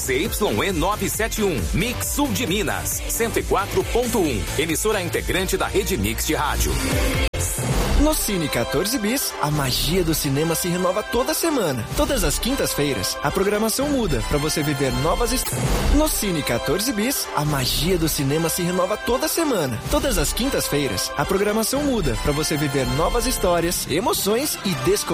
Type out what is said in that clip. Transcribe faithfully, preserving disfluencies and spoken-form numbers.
Z Y E nove sete um, Mix Sul de Minas, cento e quatro ponto um. Emissora integrante da Rede Mix de Rádio. No Cine quatorze Bis, a magia do cinema se renova toda semana. Todas as quintas-feiras, a programação muda para você viver novas histórias. No Cine quatorze Bis, a magia do cinema se renova toda semana. Todas as quintas-feiras, a programação muda para você viver novas histórias, emoções e descobertas.